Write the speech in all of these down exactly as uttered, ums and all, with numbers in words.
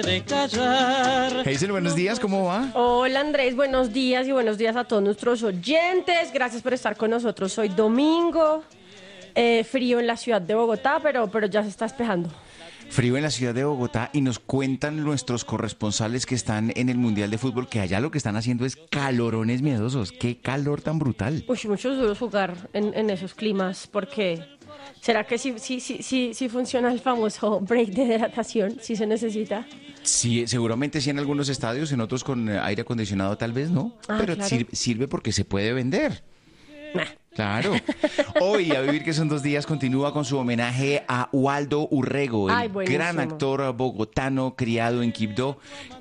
de callar. Hazel, buenos días, ¿cómo va? Hola Andrés, buenos días y buenos días a todos nuestros oyentes. Gracias por estar con nosotros hoy domingo. Eh, frío en la ciudad de Bogotá, pero, pero ya se está despejando. Frío en la ciudad de Bogotá y nos cuentan nuestros corresponsales que están en el Mundial de Fútbol que allá lo que están haciendo es calorones miedosos. ¡Qué calor tan brutal! Uy, muchos duros jugar en, en esos climas porque... ¿Será que sí, sí, sí, sí, sí funciona el famoso break de hidratación? ¿Sí se necesita? Sí, seguramente sí en algunos estadios, en otros con aire acondicionado tal vez no, Ah, pero claro. sirve, sirve porque se puede vender. Nah. Claro. Hoy, a Vivir que son dos días, continúa con su homenaje a Waldo Urrego, el Ay, buenísimo. gran actor bogotano criado en Quibdó,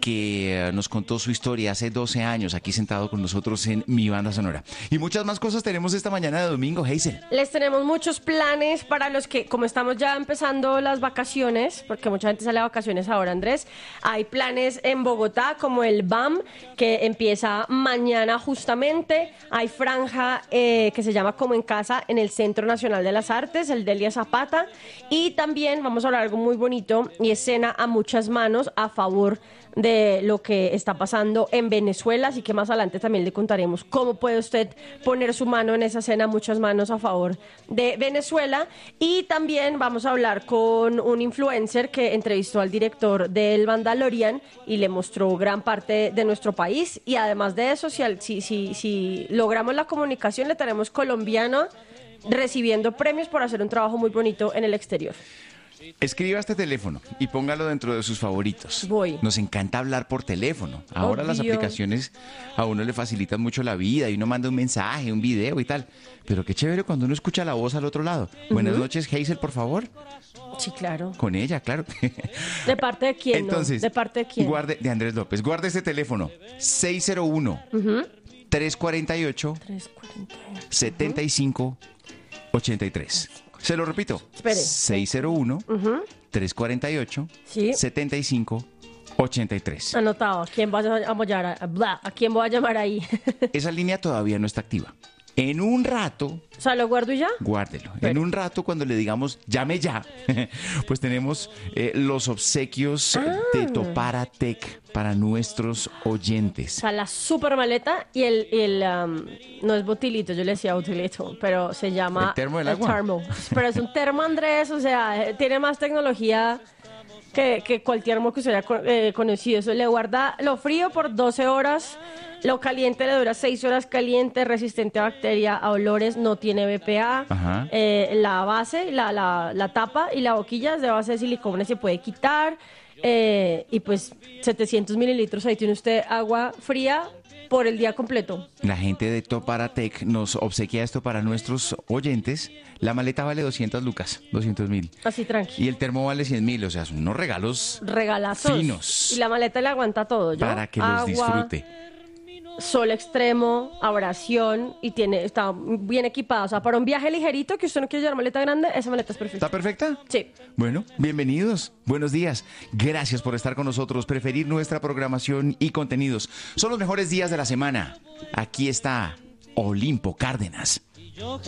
que eh, nos contó su historia hace doce años, aquí sentado con nosotros en Mi Banda Sonora. Y muchas más cosas tenemos esta mañana de domingo, Hazel. Les tenemos muchos planes para los que, como estamos ya empezando las vacaciones, porque mucha gente sale a vacaciones ahora, Andrés, hay planes en Bogotá como el B A M, que empieza mañana justamente. Hay franja eh, que se llama Como en Casa en el Centro Nacional de las Artes, el Delia Zapata. Y también vamos a hablar de algo muy bonito y es Cena a Muchas Manos a favor de lo que está pasando en Venezuela, así que más adelante también le contaremos cómo puede usted poner su mano en esa cena, muchas manos a favor de Venezuela. Y también vamos a hablar con un influencer que entrevistó al director del Mandalorian y le mostró gran parte de nuestro país. Y además de eso, si, al- si, si, si logramos la comunicación, le tenemos colombiana recibiendo premios por hacer un trabajo muy bonito en el exterior. Escriba este teléfono y póngalo dentro de sus favoritos. Voy. Nos encanta hablar por teléfono. Ahora las Obvio. aplicaciones a uno le facilitan mucho la vida y uno manda un mensaje, un video y tal. Pero qué chévere cuando uno escucha la voz al otro lado. Buenas noches, Hazel, por favor. Sí, claro. Con ella, claro. ¿De parte de quién? no? Entonces, ¿De parte de quién? Guarde, de Andrés López. Guarde este teléfono. seis cero uno, tres cuatro ocho, tres cuarenta y uno. siete cinco ocho tres. Se lo repito. Espere. seis cero uno, tres cuatro ocho, Sí. siete cinco ocho tres. Anotado. ¿A quién vas a llamar? A, bla, ¿a quién voy a llamar ahí? Esa línea todavía no está activa. En un rato, O sea, ¿lo guardo y ya? guárdelo. En Bueno. un rato, cuando le digamos llame ya, pues tenemos eh, los obsequios Ah. de Topara Tech para nuestros O oyentes. sea, la super maleta y el, el um, no es botilito, yo le decía botilito, pero se llama... ¿El termo del agua? termo. Pero es un termo, Andrés, o sea, eh, tiene más tecnología que, que cualquier termo que usted haya co- eh, conocido. Eso le guarda lo frío por doce horas, lo caliente le dura seis horas caliente, resistente a bacteria, a olores, no tiene B P A. Ajá. Eh, la base, la, la, la tapa y la boquilla es de base de silicona, se puede quitar. Eh, y pues setecientos mililitros, ahí tiene usted agua fría por el día completo. La gente de Topara Tech nos obsequia esto para nuestros oyentes. La maleta vale doscientas lucas, doscientos mil. Así tranqui. Y el termo vale cien mil, o sea, son unos regalos Regalazos. finos. Y la maleta le aguanta todo, ¿yo? para que los Agua, disfrute. sol extremo, abrasión y tiene está bien equipada. O sea, para un viaje ligerito que usted no quiere llevar maleta grande, esa maleta es perfecta. ¿Está perfecta? Sí. Bueno, bienvenidos, buenos días. Gracias por estar con nosotros, preferir nuestra programación y contenidos. Son los mejores días de la semana. Aquí está Olimpo Cárdenas. Y yo